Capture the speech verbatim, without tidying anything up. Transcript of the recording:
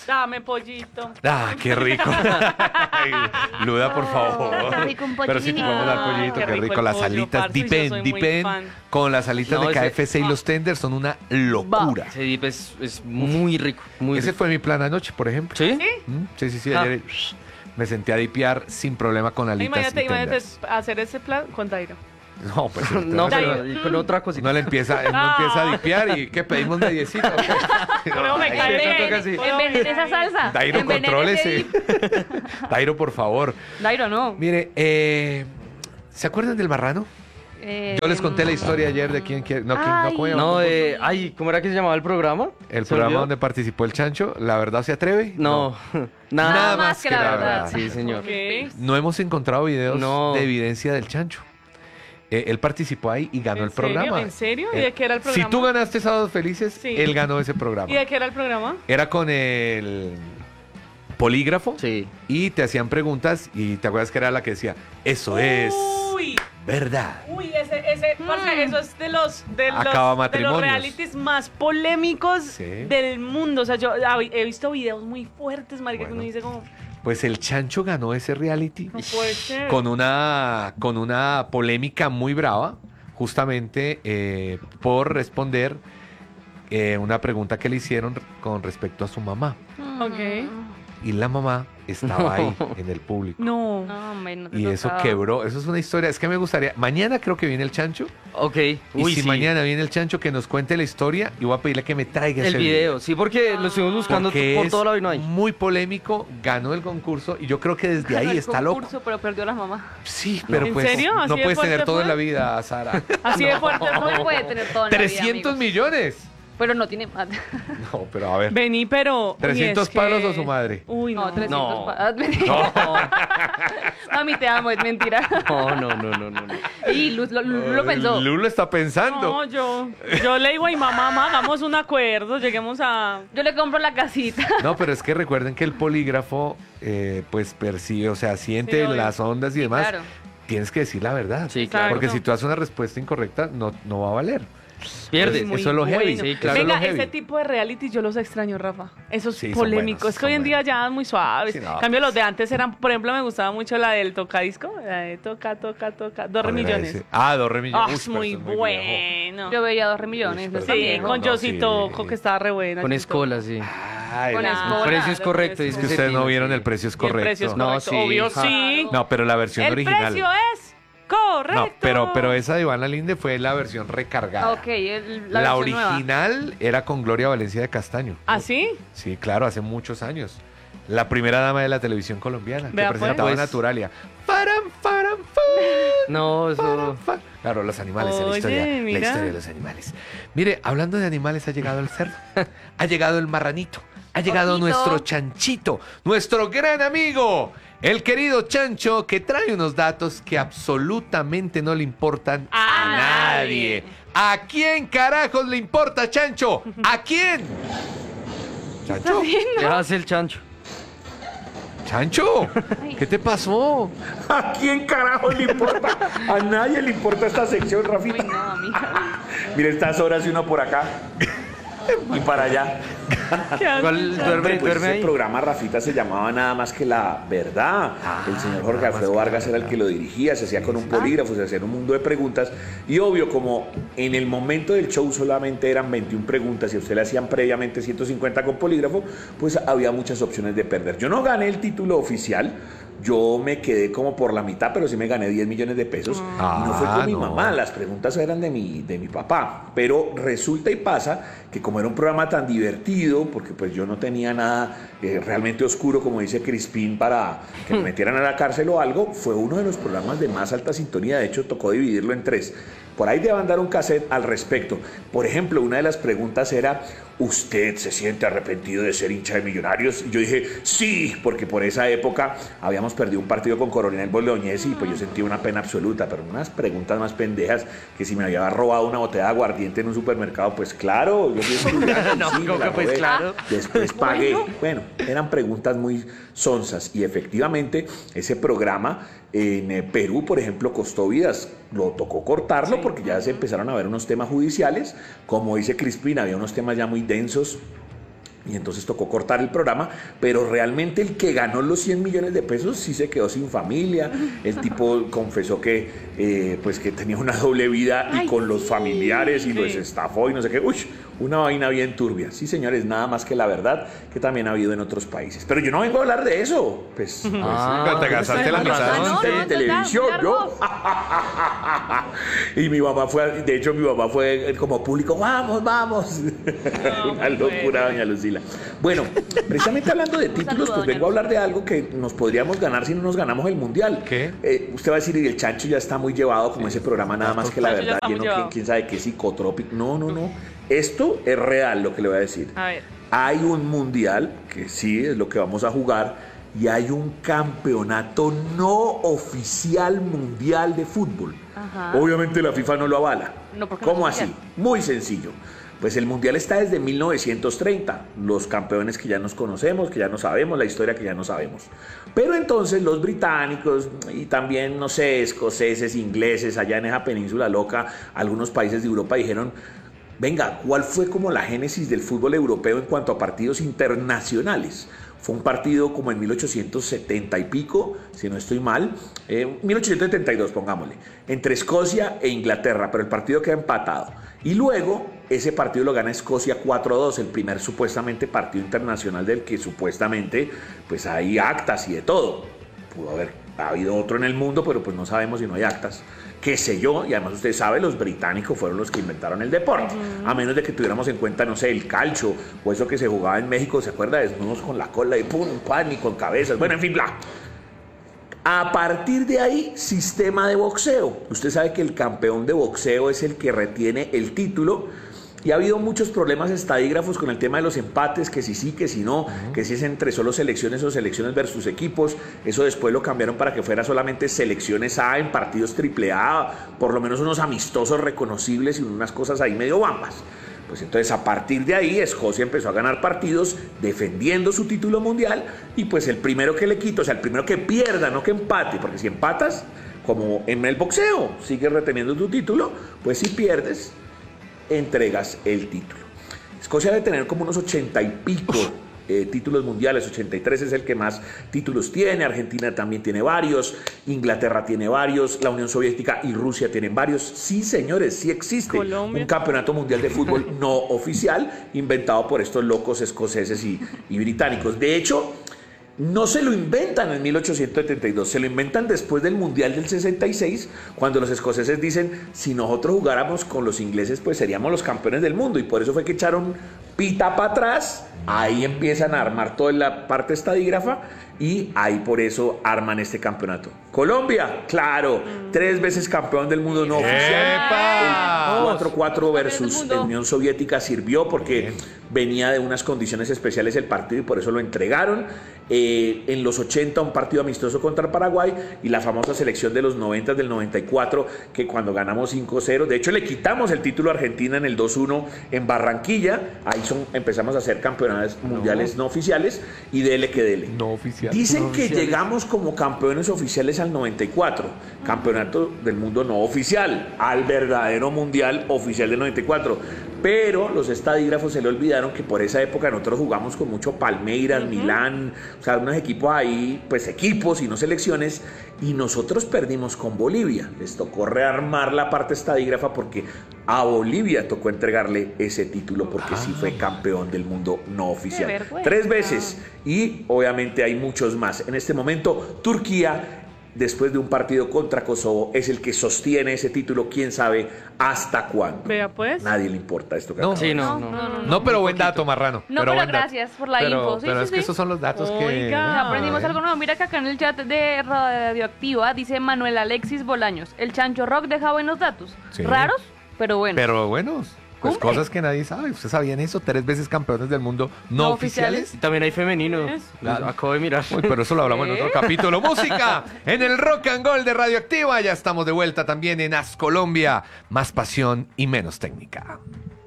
Dame pollito. Ah, qué rico. Ay, Luda, por favor. Qué rico un Pero sí, te podemos dar Ah, pollito, qué qué rico rico. el Las pollo, alitas parce, yo dipen, soy muy dipen fan. con las alitas No, de ese- K F C y los tenders son una locura. Ese dip es, es muy rico, muy Ese rico. fue mi plan anoche, por ejemplo. ¿Sí? ¿Mm? Sí, sí, sí. Ah. Ayer me senté a dipear sin problema con alitas Imagínate, y imagínate tenders. hacer ese plan con Dairo. No, pues el No, tema es pero que y con otra cosita. uno le empieza, uno Ah. empieza a dipear y ¿qué pedimos mediecito? ¿O qué? Pero me Ay, cae eso bien. toca así. Envenene esa salsa. Dairo, Envenene contrólese. ese dip. Dairo, por favor. Dairo, no. Mire, eh, ¿se acuerdan del marrano? Eh, Yo les conté la historia ayer de quién quiere. No, quién, no, Ay. ¿cómo se llama? No, eh, ay, ¿cómo era que se llamaba el programa? El ¿Se programa olvidó? donde participó el Chancho, ¿La verdad se atreve? No, nada, Nada más que la verdad. Sí, señor. ¿Qué? No hemos encontrado videos No. de evidencia del Chancho. Eh, él participó ahí y ganó ¿En el serio? programa. ¿En serio? ¿Y Eh, de qué era el programa? Si tú ganaste Sábados Felices, Sí. él ganó ese programa. ¿Y de qué era el programa? Era con el polígrafo Sí. y te hacían preguntas y te acuerdas que era la que decía, eso es Uy, verdad. uy, ese, ese, parce, eso es de los, de los, Acaba de matrimonios. los realities más polémicos Sí. del mundo. O sea, yo ah, he visto videos muy fuertes, marica, que Bueno. uno dice como, Pues el Chancho ganó ese reality no puede ser. con una, con una polémica muy brava, justamente eh, por responder eh, una pregunta que le hicieron con respecto a su mamá. Ok. Y la mamá estaba ahí en el público. No. No, hombre, no te Y eso tocaba. quebró. Eso es una historia. Es que me gustaría. Mañana creo que viene el Chancho. Ok. Y Uy, si sí. mañana viene el Chancho, que nos cuente la historia. Y voy a pedirle que me traiga El ese video, sí, porque lo estuvimos buscando Porque por es todo lado y no hay. muy polémico. Ganó el concurso. Y yo creo que desde Ganó ahí el está loco. concurso, pero perdió las mamás. Sí, pero ¿En pues serio? ¿Así no de puedes fuerte tener todo en fue? la vida, Sara. Así de fuerte No fue. puede tener todo en la vida, trescientos amigos. millones. Pero no tiene más. No, pero a ver. Vení, pero. uy, ¿trescientos es que- palos o su madre? Uy, no. No, trescientos. No. pa- ah, mentira. Mami, te amo, es mentira. No, no, no, no, no. no. Y Luz lo, Luz lo Ay, pensó. Lulo está pensando. No, yo, yo le digo a mi mamá, mamá, hagamos un acuerdo, lleguemos a... Yo le compro la casita. No, pero es que recuerden que el polígrafo, eh, pues percibe, o sea, siente Sí, obvio. las ondas y Sí, demás. claro. Tienes que decir la verdad. Sí, Exacto. claro. Porque si tú haces una respuesta incorrecta, no, no va a valer. Pierdes. Pues, eso es lo heavy. Sí, claro. Eso es lo Venga, heavy. ese tipo de reality yo los extraño, Rafa. Esos Sí, son polémicos. buenos, es que hoy son en día buenos. ya es muy suaves. Sí, no, En cambio, pues. los de antes eran, por ejemplo, me gustaba mucho la del tocadisco. La de toca, toca, toca. Dos ¿Cuál era millones. ese? Ah, dos Ah, remillones. es muy bueno. Yo veía dos millones. Uy, no está pero Sí, viejo. con no, Josy sí. Toco, que estaba re buena. Con Chito. escola, sí. Ay, Con no. escola. El precio es Claro, correcto. el dice Es que ustedes no Cetina, vieron sí. el precio es Y el precio es correcto. No, correcto. sí, Obvio, ja. sí. No, pero la versión El original. precio es correcto. No, pero, pero esa de Ivana Linde fue la versión recargada. Ah, ok, el- la, La, versión nueva. original era con Gloria Valencia de Castaño. ¿Ah, sí? Sí, claro, hace muchos años. La primera dama de la televisión colombiana, que Vea, pues. presentaba Pues. Naturalia. Faram, faram, fan, No, faram, eso. fan. Claro, los animales, en la Oye, historia, la mira. historia de los animales. Mire, hablando de animales, ha llegado el cerdo, ha llegado el marranito, ha llegado Ojito. nuestro chanchito, nuestro gran amigo, el querido Chancho, que trae unos datos que absolutamente no le importan a, A nadie. nadie. ¿A quién carajos le importa, Chancho? ¿A quién? Chancho. ¿Qué hace el chancho? Chancho, ¿qué te pasó? ¿A quién carajo le importa? A nadie le importa esta sección, Uy, Rafita. no, amiga. Mira estas horas y uno por acá y para allá. ¿Qué haces, ¿Cuál Chancho? duerme, Hombre, pues duerme ese ahí? programa, Rafita, se llamaba Nada Más Que La Verdad. El señor Jorge Alfredo Vargas era el que lo dirigía, se hacía con un polígrafo, se hacía un mundo de preguntas. Y obvio, como en el momento del show solamente eran veintiuna preguntas y a usted le hacían previamente ciento cincuenta con polígrafo, pues había muchas opciones de perder. Yo no gané el título oficial. Yo me quedé como por la mitad, pero sí me gané diez millones de pesos. Ah, y no fue con mi no. mamá, las preguntas eran de mi, de mi papá. Pero resulta y pasa que como era un programa tan divertido, porque pues yo no tenía nada eh, realmente oscuro, como dice Crispín, para que me metieran a la cárcel o algo, fue uno de los programas de más alta sintonía. De hecho, tocó dividirlo en tres. Por ahí debe andar un cassette al respecto. Por ejemplo, una de las preguntas era, ¿usted se siente arrepentido de ser hincha de Millonarios? Y yo dije, sí, porque por esa época habíamos perdido un partido con Coronel Boloñez y pues yo sentí una pena absoluta, pero unas preguntas más pendejas, que si me había robado una botella de aguardiente en un supermercado, pues claro, yo fui estudiante, No, sí, me ¿cómo la que pues robé. claro? Después pagué. Bueno, eran preguntas muy sonsas y efectivamente ese programa en eh, Perú, por ejemplo, costó vidas. Lo tocó cortarlo Sí. porque ya se empezaron a ver unos temas judiciales. Como dice Crispín, había unos temas ya muy densos y entonces tocó cortar el programa, pero realmente el que ganó los cien millones de pesos sí se quedó sin familia. El tipo confesó que, eh, pues que tenía una doble vida y Ay, con los sí, familiares y sí. los estafó y no sé qué. Uy, una vaina bien turbia. Sí, señores, nada más que la verdad que también ha habido en otros países. Pero yo no vengo a hablar de eso. Pues, pues Ah, Pero te gastaste la Ah, mitad. no, no, en no, televisión, ya, ¿no? Y mi mamá fue, de hecho, mi mamá fue como público, vamos, vamos. Una locura, doña Lucila. Bueno, precisamente hablando de títulos, saludo, pues doña vengo a hablar de algo que nos podríamos ganar si no nos ganamos el Mundial. ¿Qué? Eh, usted va a decir, y el chancho ya está muy llevado como ese programa, nada más que la Chancho ya verdad, está muy lleno, quién, llevado. quién sabe qué psicotrópico. No, no, no. Esto es real lo que le voy a decir. A ver. Hay un mundial, que sí es lo que vamos a jugar, y hay un campeonato no oficial mundial de fútbol. Ajá. Obviamente la FIFA no lo avala. No, porque no ¿Cómo es así? mundial. Muy sencillo. Pues el mundial está desde mil novecientos treinta, los campeones que ya nos conocemos, que ya no sabemos, la historia que ya no sabemos. Pero entonces los británicos y también, no sé, escoceses, ingleses, allá en esa península loca, algunos países de Europa dijeron, venga, ¿cuál fue como la génesis del fútbol europeo en cuanto a partidos internacionales? Fue un partido como en mil ochocientos setenta y pico, si no estoy mal, eh, mil ochocientos setenta y dos, pongámosle, entre Escocia e Inglaterra, pero el partido queda empatado. Y luego ese partido lo gana Escocia cuatro a dos, el primer supuestamente partido internacional del que supuestamente pues hay actas y de todo. Pudo haber habido otro en el mundo, pero pues no sabemos si no hay actas. Qué sé yo, y además usted sabe, los británicos fueron los que inventaron el deporte. A menos de que tuviéramos en cuenta, no sé, el calcio o eso que se jugaba en México, ¿se acuerda? Desnudos con la cola y pum, pan y con cabezas. Bueno, en fin, bla. A partir de ahí, sistema de boxeo. Usted sabe que el campeón de boxeo es el que retiene el título. Y ha habido muchos problemas estadígrafos con el tema de los empates, que si sí, que si no, uh-huh. que si es entre solo selecciones o selecciones versus equipos. Eso después lo cambiaron para que fuera solamente selecciones A en partidos triple A, por lo menos unos amistosos reconocibles y unas cosas ahí medio bambas. Pues entonces a partir de ahí Escocia empezó a ganar partidos defendiendo su título mundial y pues el primero que le quito, o sea, el primero que pierda, no que empate, porque si empatas, como en el boxeo, sigues reteniendo tu título, pues si pierdes, entregas el título. Escocia debe tener como unos ochenta y pico eh, títulos mundiales, ochenta y tres es el que más títulos tiene, Argentina también tiene varios, Inglaterra tiene varios, la Unión Soviética y Rusia tienen varios. Sí, señores, sí existe Colombia. un campeonato mundial de fútbol no oficial inventado por estos locos escoceses y, y británicos. De hecho, no se lo inventan en mil ochocientos setenta y dos, se lo inventan después del Mundial del sesenta y seis, cuando los escoceses dicen, si nosotros jugáramos con los ingleses, pues seríamos los campeones del mundo, y por eso fue que echaron pita para atrás, ahí empiezan a armar toda la parte estadígrafa, y ahí por eso arman este campeonato. Colombia, claro, tres veces campeón del mundo no oficial. ¡Epa! cuatro cuatro versus Campeones del mundo. Unión Soviética sirvió porque venía de unas condiciones especiales el partido y por eso lo entregaron. Eh, en los ochenta un partido amistoso contra Paraguay y la famosa selección de los noventa del noventa y cuatro, que cuando ganamos cinco cero, de hecho le quitamos el título a Argentina en el dos uno en Barranquilla, ahí son, empezamos a hacer campeonatos mundiales no, no oficiales y dele que dele. No oficial. Dicen No que oficiales. llegamos como campeones oficiales al noventa y cuatro, campeonato del mundo no oficial, al verdadero mundial oficial del noventa y cuatro. Pero los estadígrafos se le olvidaron que por esa época nosotros jugamos con mucho Palmeiras, uh-huh. Milán, o sea, unos equipos ahí, pues equipos y no selecciones, y nosotros perdimos con Bolivia. Les tocó rearmar la parte estadígrafa porque a Bolivia tocó entregarle ese título porque sí fue campeón del mundo no oficial. Qué vergüenza. Tres veces, y obviamente hay muchos más. En este momento, Turquía, después de un partido contra Kosovo, es el que sostiene ese título, quién sabe hasta cuándo. Vea pues. Nadie le importa esto que No, acabo Sí, de no, No, no. no, no. No, pero Muy buen poquito. dato, Marrano. No, pero buen dato. gracias por la pero, info. Sí, pero sí, es que sí. esos son los datos que... Oiga. Aprendimos Ah, algo nuevo. Mira que acá en el chat de Radioactiva dice Manuel Alexis Bolaños. El Chancho Rock deja buenos datos. Sí. Raros, pero buenos. Pero buenos. Pues Cumple. cosas que nadie sabe. ¿Ustedes sabían eso? Tres veces campeones del mundo no, No oficiales. oficiales. Y también hay femenino. Es- Claro. Acabo de mirar. Uy, pero eso lo hablamos en otro capítulo. Música en el Rock and Gold de Radioactiva. Ya estamos de vuelta también en As Colombia. Más pasión y menos técnica.